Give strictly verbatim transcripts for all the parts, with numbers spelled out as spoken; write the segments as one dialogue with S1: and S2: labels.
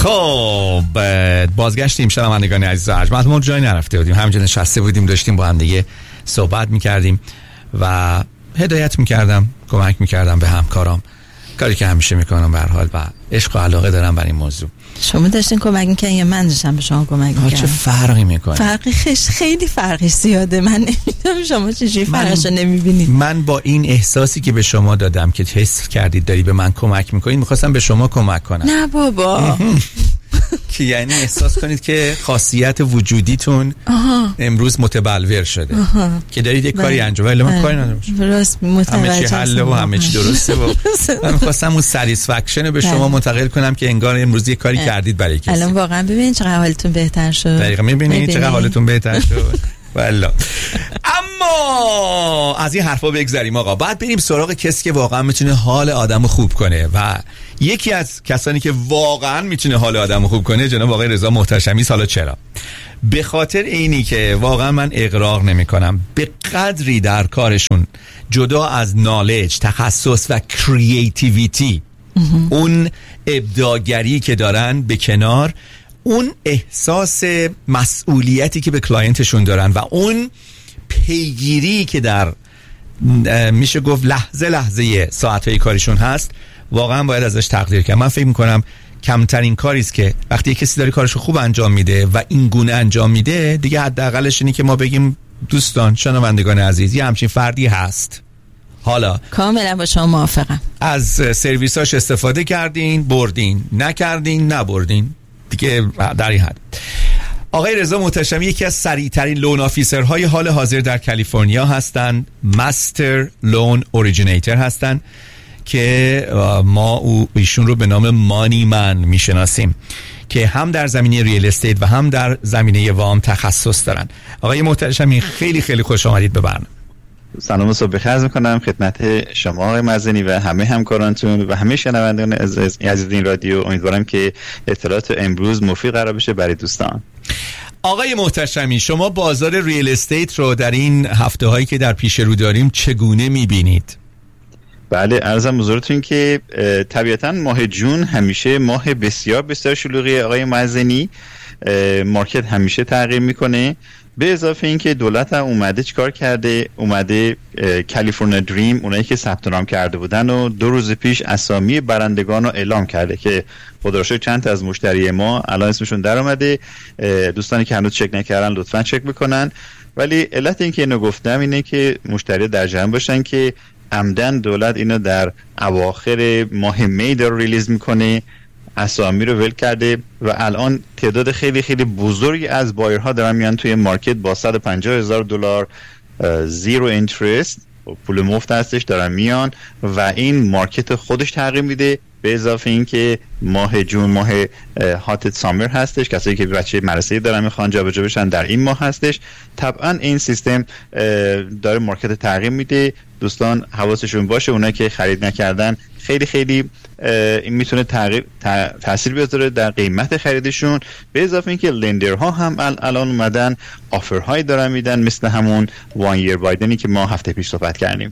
S1: خب بازگشتیم شنوندگان عزیز. از ما جایی نرفته بودیم، همینجا نشسته بودیم، داشتیم با هم دیگه صحبت میکردیم و هدایت میکردم، کمک میکردم به همکارام، کاری که همیشه میکنم به هر حال و عشق و علاقه دارم برای این موضوع.
S2: شما داشتین کمک میکنین یا من داشتم به شما کمک میکنم؟
S1: چه فرقی میکنه؟
S2: فرقی خیلی خیلی فرقی زیاده. من نمیدونم شما چجوری فرقشو نمیبینید.
S1: من با این احساسی که به شما دادم که حس کردید داری به من کمک میکنید، میخواستم به شما کمک کنم.
S2: نه بابا.
S1: که یعنی احساس کنید که خاصیت وجودیتون آها. امروز متبلور شده آها. که دارید یک کاری انجام بدید. من کاری ندارم،
S2: راست متوجه
S1: همه چی حله و همه چی درسته و من می‌خواستم اون ساتیسفکشن به شما منتقل کنم که انگار امروز یک کاری کردید برای کسی.
S2: الان واقعا ببینید چقدر حالتون بهتر شد.
S1: دقیقاً می‌بینید چقدر حالتون بهتر شد. والله. اما از این حرفا بگذریم آقا، بعد بریم سراغ کسی که واقعا میتونه حال آدمو خوب کنه و یکی از کسانی که واقعا میتونه حال آدمو خوب کنه جناب آقای رضا محتشمی. حالا چرا؟ به خاطر اینی که واقعا من اغراق نمی‌کنم به قدری در کارشون جدا از نالج، تخصص و کریتیویتی، اون ابداعگری که دارن به کنار، اون احساس مسئولیتی که به کلاینتشون دارن و اون پیگیری که در میشه گفت لحظه لحظه ساعتهای کارشون هست، واقعا باید ازش تقدیر کرد. من فکر میکنم کمترین کاریست که وقتی کسی داره کارشو خوب انجام میده و این گونه انجام میده، دیگه حداقلش اینه که ما بگیم دوستان، شنوندگان عزیز، یه همچین فردی هست. حالا
S2: کاملا با شما موافقم.
S1: از سرویساش استفاده کردین، بردین، نکردین، نبردین، دیگه در این حد. آقای رضا محتشمی یکی از سریع‌ترین لون آفیسرهای حال حاضر در کالیفرنیا هستند. مستر لون اوریجینیتور هستند که ما او ایشون رو به نام مانی من میشناسیم که هم در زمینه ریل استیت و هم در زمینه وام تخصص دارن. آقای محتشمی خیلی خیلی خوش آمدید به برنامه.
S3: سلام و صبح بخیر عرض می‌کنم خدمت شما آقای مزنی و همه همکارانتون و همه شنوندگان عزیز این رادیو. امیدوارم که اطلاعات امروز مفید قرار بشه برای دوستان.
S1: آقای محتشمی، شما بازار ریل استیت رو در این هفته هایی که در پیش رو داریم چگونه می‌بینید؟
S3: بله، عرضم حضورتون که طبیعتاً ماه جون همیشه ماه بسیار بسیار شلوغی آقای مزنی. مارکت همیشه تغییر میکنه، به اضافه اینکه دولت هم اومده چیکار کرده، اومده کالیفرنیا دریم، اونایی که ثبت نام کرده بودن و دو روز پیش اسامی برندگان رو اعلام کرده که خدا رو شکر چند تا از مشتری ما الان اسمشون در اومده. دوستانی که هنوز چک نکردن لطفاً چک بکنن. ولی علت اینکه اینو گفتم اینه که مشتری در جمع باشن که عمدن دولت اینو در اواخر ماه می داره ریلیز میکنه، اسامی رو ول کرده و الان تعداد خیلی خیلی بزرگی از بایرها دارن میان توی مارکت با صد و پنجاه هزار دلار زیرو اینترست، پول مفت هستش، دارن میان و این مارکت خودش تغییر میده. به اضافه این که ماه جون ماه هات سامر هستش، کسایی که بچه مدرسه‌ای دارن میخوان جابجا بشن در این ماه هستش. طبعا این سیستم داره مارکت تغییر میده. دوستان حواسشون باشه، اونایی که خرید نکردن خیلی خیلی این میتونه تغییر تاثیر بذاره در قیمت خریدشون. به اضافه اینکه لندرها هم الان اومدن آفرهایی دارن میدن، مثل همون وان یر بایدنی که ما هفته پیش صحبت کردیم.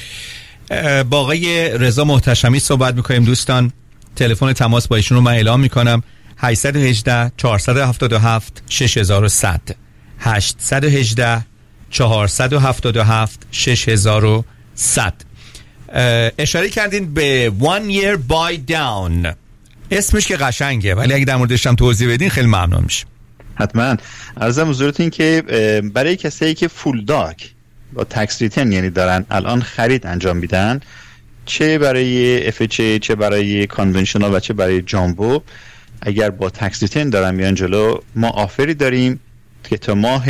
S1: با آقای رضا محتشمی صحبت میکنیم دوستان. تلفن تماس با ایشون رو من اعلام میکنم: هشت یک هشت چهار هفت هفت شش صفر صفر هشت یک هشت چهار هفت هفت شش صفر صفر. اشاره کردین به One Year Buy Down، اسمش که قشنگه ولی اگه در موردش هم توضیح بدین خیلی ممنون میشه.
S3: حتما. عرضم حضورتون که برای کسایی که فول داک با تکس ریتن یعنی دارن الان خرید انجام میدن، چه برای اف اچ ای، چه برای کانونشنال و چه برای جامبو، اگر با تکس ریتن دارن میان جلو، ما آفری داریم که تا ماه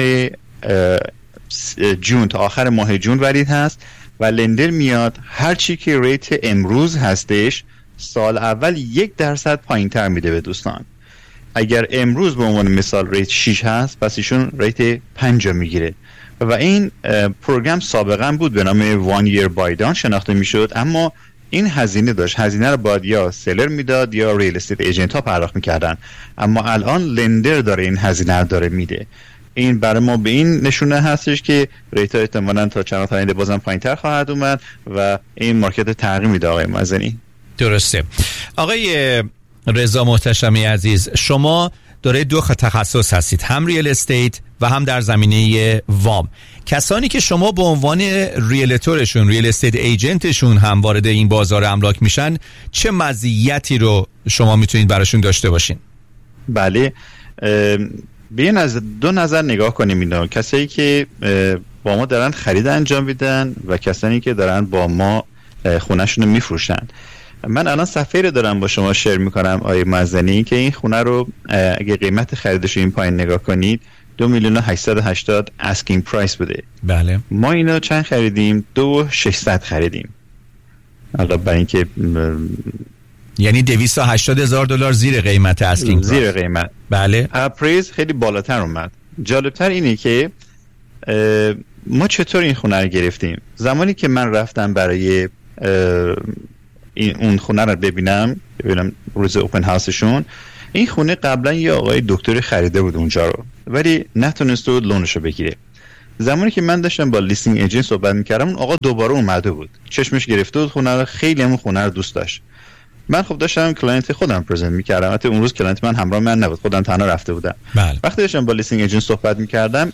S3: جون، تا آخر ماه جون ولید هست و لندر میاد هر چی که ریت امروز هستش سال اول یک درصد پایین تر میده به دوستان. اگر امروز به عنوان مثال ریت شش هست، پس ایشون ریت پنج میگیره و این پروگرام سابقا بود به نام وان یر بای داون شناخته میشد، اما این هزینه داشت. هزینه رو باید یا سلر میداد یا ریل استیت ایجنت ها پرداخت میکردن، اما الان لندر داره این هزینه رو داره میده. این برای ما به این نشونه هستش که ریت ها احتمالاً تا چند تا آینده بازم پایین‌تر خواهد اومد و این مارکت تغییر میده. آقای مازنی
S1: درسته. آقای رضا محتشمی عزیز، شما داره دو تخصص هستید، هم ریل استیت و هم در زمینه وام. کسانی که شما به عنوان ریلتورشون، ریل استیت ایجنتشون هم وارد این بازار املاک میشن، چه مزیتی رو شما میتونید براشون داشته باشین؟
S3: بله، بیاین از دو نظر نگاه کنیم اینا. کسایی که با ما دارن خرید انجام میدن و کسانی که دارن با ما خونه‌شون رو میفروشن. من الان صفحه رو دارم با شما شیر میکنم آیه مازنی که این خونه رو اگه قیمت خریدش این پایین نگاه کنید دو میلیون و هشتصد و هشتاد اسکینگ پرایس بوده.
S1: بله.
S3: ما اینو چند خریدیم؟ دو و ششصد خریدیم. حالا برای اینکه
S1: یعنی دویست و هشتاد هزار دلار زیر قیمت اسکینگ پرایس.
S3: زیر قیمت.
S1: بله.
S3: اپریز خیلی بالاتر اومد. جالبتر اینه که ما چطور این خونه رو گرفتیم. زمانی که من رفتم برای این اون خونه رو ببینم ببینم روز اوپن هاوسشون، این خونه قبلا یه آقای دکتری خریده بود اونجا رو، ولی نتونست بود لونش رو بگیره. زمانی که من داشتم با لیستینگ ایجنت صحبت میکردم، اون آقا دوباره اومده بود، چشمش گرفته بود خونه رو، خیلی همون خونه رو دوست داشت. من خب داشتم کلاینت خودم پرزنت میکردم، حتی اون روز کلاینت من همراه من نبود، خودم تنها رفته بودم.
S1: بله.
S3: وقتی داشتم با لیستینگ ایجنت صحبت میکردم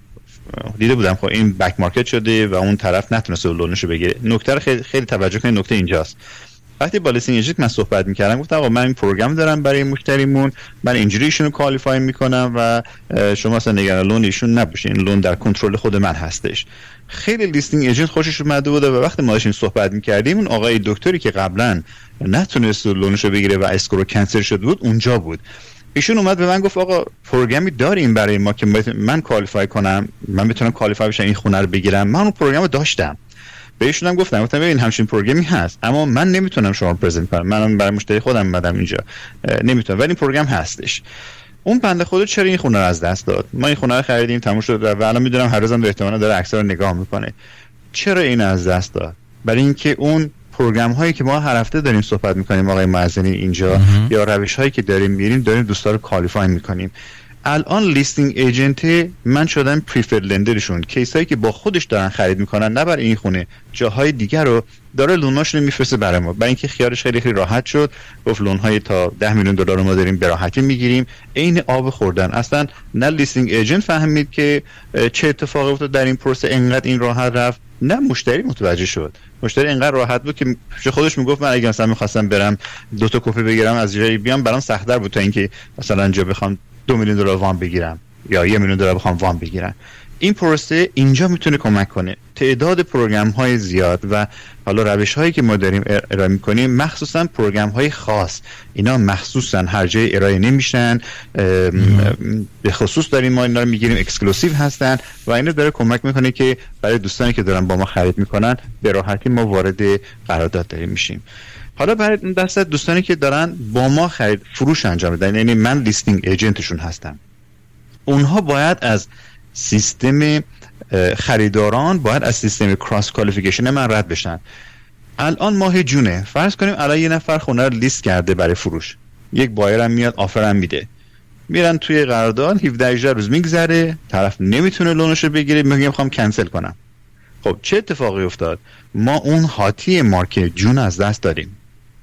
S3: دیده بودم خب این بک مارکت شده و اون طرف نتونسته لونش رو بگیره. نکته خیلی خیلی توجه کنید، نکته اینجاست. وقتی با لیستینگ ایجنت من صحبت میکردم گفتم آقا من این پروگرام دارم برای مشتریمون، من اینجوری ایشونو کوالیفای میکنم و شما اصلا نگران لون ایشون نباشین، این لون در کنترل خود من هستش. خیلی لیستینگ ایجنت خوشش اومده بود و وقتی ما داشتیم صحبت میکردیم اون آقای دکتری که قبلا نتونست لونش رو بگیره و اسکور کنسل شده بود اونجا بود. ایشون اومد به من گفت آقا پروگرامی داریم برای ما که من کوالیفای کنم، من بتونم کوالیفای بشم این خونه رو بگیرم. من اون پروگرامو داشتم، بهشون هم گفتم گفتم ببین همچین پروگرامی هست، اما من نمیتونم شما پرزنت کنم، منم برای مشتری خودم اومدم اینجا نمیتونم، ولی این پروگرام هستش. اون بنده خدا چرا این خونه رو از دست داد؟ ما این خونه رو خریدیم تموم شد و الان میدونم هر روزم به احتمال داره عکس‌ها رو نگاه میکنه. چرا این از دست داد؟ برای اینکه اون پروگرام هایی که ما هر هفته داریم صحبت میکنیم آقای معزنی اینجا امه. یا روش هایی که داریم میریم داریم دوستا رو کوالیفای میکنیم. الان لیستینگ ایجنت من شدم پریفر لندرشون، کیسایی که با خودش دارن خرید میکنن نه برای این خونه، جاهای دیگر رو داره لوناشون رو میفرسته برای ما، برای اینکه خیالش خیلی خیلی راحت شد، گفت لون های تا ده میلیون دلار ما داریم به راحتی میگیریم. عین آب خوردن. اصلا نه لیستینگ ایجنت فهمید که چه اتفاقی افتاد در این پروسه انقدر این راحت رفت، نه مشتری متوجه شد. مشتری انقدر راحت بود که خودش میگفت من اگه مثلا میخواستم برم دو تا کپی بگیرم از جایی بیام برام سخت‌تر بود تا اینکه مثلا جا بخوام دو میلیون دلار وام بگیرم یا یک میلیون دلار بخوام وام بگیرم. این پروسه اینجا میتونه کمک کنه. تعداد پروگرام های زیاد و حالا روش هایی که ما داریم ارائه میکنیم، مخصوصا پروگرام های خاص، اینا مخصوصا هر جای ارائه نمیشن، به خصوص داریم ما اینا رو میگیریم اکسکلوسیو هستن و اینا داره کمک میکنه که برای دوستانی که دارن با ما خرید میکنن به راحتی ما وارد قرارداد داریم میشیم. حالا برای دسته دوستانی که دارن با ما خرید فروش انجام میدن، یعنی من لیستینگ ایجنتشون هستم، اونها باید از سیستم خریداران باید از سیستم کراس کوالیفیکیشن من رد بشن. الان ماه جونه، فرض کنیم الان یه نفر خونه رو لیست کرده برای فروش، یک بایر هم میاد آفر هم میده، میرن توی قرارداد هفده هجده روز میگذره، طرف نمیتونه لونش رو بگیره، میگه میخوام کنسل کنم. خب چه اتفاقی افتاد؟ ما اون هاتی مارکت جون از دست داریم.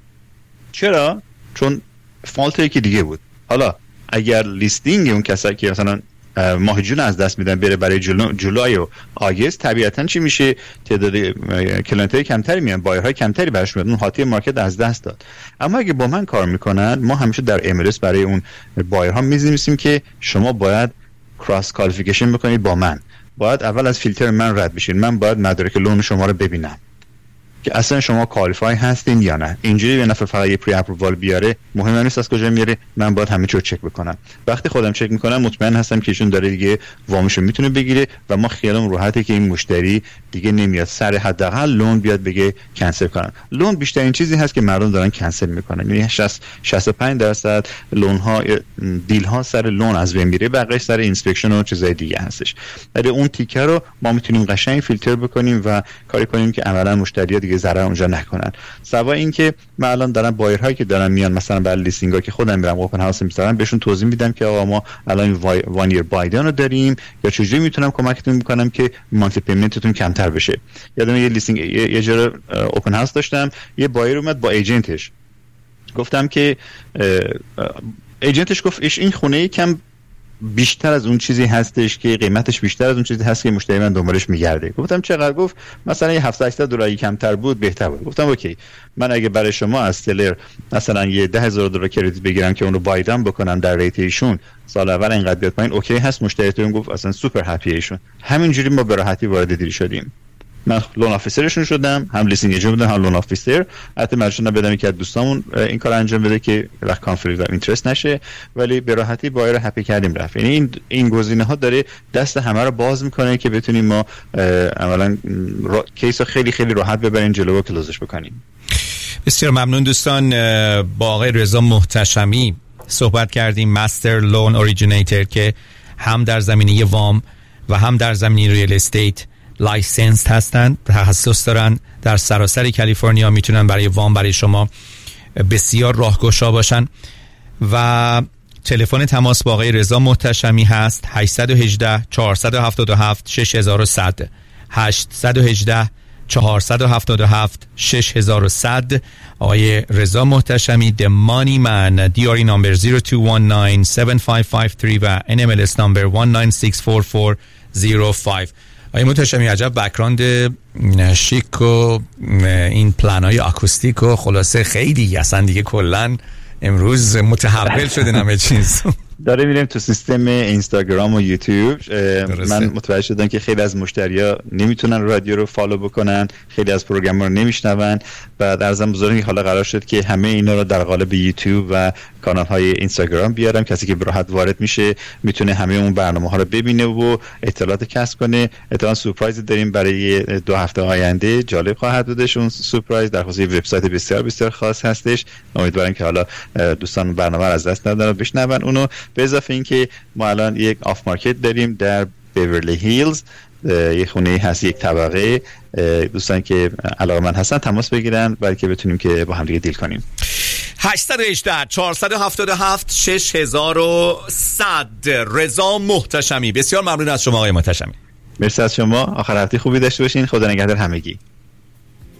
S3: چرا؟ چون فالت که دیگه بود. حالا اگر لیستینگ اون کسایی که مثلا ماه جون از دست میدن بره برای جولای, جولای و آگست، طبیعتاً چی میشه؟ تعداد کلاینت‌های کمتری میان، بایرهای کمتری برش میاد، اون هاتی مارکت از دست داد. اما اگه با من کار میکنن، ما همیشه در ام ال اس برای اون بایرها می‌نویسیم که شما باید کراس کوالیفیکیشن بکنید با من، باید اول از فیلتر من رد بشین، من باید مدارک لون شما رو ببینم که اصلا شما کوالیفای هستین یا نه. اینجوری یه نفر فقط یه پری اپرووال بیاره مهم نیست از کجا میاره، من باید همه چی رو چک بکنم. وقتی خودم چک میکنم مطمئن هستم که ایشون داره دیگه وامش رو میتونه بگیره و ما خیالم راحته که این مشتری دیگه نمیاد سر حداقل لون بیاد بگه کنسل کنم. لون بیشترین چیزی هست که مردم دارن کنسل میکنن، یعنی شصت شصت و پنج درصد لون ها دیل ها سر لون از بین میره، بقیه سر اینسپکشن و چیزای دیگه هستش. ولی اون تیکه رو ما میتونیم قشنگ فیلتر بکنیم و کاری کنیم که عملا مشتری دیگه ضرر اونجا نکنن. سوا اینکه من الان دارم بایرهایی که دارن میان مثلا برای لیستینگا که خودم میرم اوپن هاوس میذارم، بهشون توضیح میدم که آقا ما الان وان ایر بایدن رو داریم یا چجوری میتونم کمکتون میکنم که مانتلی پیمنتتون کمتر بشه. یادم یه لیستینگ یه جور اوپن هاوس داشتم، یه بایر اومد با ایجنتش گفتم که ایجنتش گفت این خونه کم بیشتر از اون چیزی هستش که قیمتش بیشتر از اون چیزی هست که مشتری من دنبالش میگرده. گفتم چقدر؟ گفت مثلا یه هفتصد هشتصد دلاری کمتر بود بهتر بود. گفتم اوکی، من اگه برای شما از سلر مثلا یه ده هزار دلار کردیت بگیرم که اون رو بایدن بکنم در ریت ایشون سال اول اینقدر بیاد پایین، اوکی هست؟ مشتریتون گفت اصلا سوپر هپی ایشون. همینجوری ما به راحتی وارد دیل شدیم. من لون آفیسرشون شدم، هم لیسینگ ایجنت بودم، هم لون آفیسر. البته مجبور بدم که از دوستامون این کار انجام بده که وقت کانفلیکت و اینترست نشه، ولی به راحتی بایر هپی کردیم رفت. یعنی این این گزینه ها داره دست همه رو باز میکنه که بتونیم ما اولا کیس رو خیلی خیلی راحت ببریم جلو و کلوزش بکنیم.
S1: بسیار ممنون دوستان. با آقای رضا محتشمی صحبت کردیم، مستر لون اوریجینیتور که هم در زمینه وام و هم در زمینه ریل استیت لایسنس هستن، تخصص دارن در سراسر کالیفرنیا، میتونن برای وام برای شما بسیار راهگشا باشن. و تلفن تماس با آقای رضا محتشمی هست هشت یک هشت چهار هفت هفت شش صفر صفر صفر هشت یک هشت چهار هفت هفت شش صفر صفر صفر. آقای رضا محتشمی The Money Man، دی آر ای نمبر صفر دو یک نه هفت پنج پنج سه و ان ام ال اس نمبر یک نه شش چهار چهار صفر پنج. آقای محتشمی عجب بک‌گراند شیک و این پلن‌های آکوستیک و خلاصه خیلی اصلا دیگه کلا امروز متحول شده همه چیز.
S3: داره میریم تو سیستم اینستاگرام و یوتیوب. من متوجه شدم که خیلی از مشتریا نمیتونن رادیو رو فالو بکنن، خیلی از پروگرام رو نمیشنون. بعد ارزم بزرگی حالا قرار شد که همه اینا رو در قالب یوتیوب و کانال های اینستاگرام بیارم. کسی که به راحت وارد میشه میتونه همه اون برنامه ها رو ببینه و اطلاعات کسب کنه. احتمالاً سورپرایز داریم برای دو هفته آینده، جالب خواهد بودش. اون سورپرایز در خصوص وبسایت بسیار بسیار خاص هستش. امیدوارم که حالا دوستان برنامه رو از دست ندن و بشنون اونو. به اضافه اینکه ما الان یک آف مارکت داریم در بیورلی هیلز، یک خونه هست یک طبقه. دوستان که علاقه‌مند هستن تماس بگیرن بلکه بتونیم که با هم دیگه دیل کنیم.
S1: هشت یک هشت چهار هفت هفت شش صفر صفر صفر. رضا محتشمی، بسیار ممنون از شما آقای محتشمی.
S3: مرسی از شما. آخر هفته خوبی داشته باشین. خدا نگهدار همگی.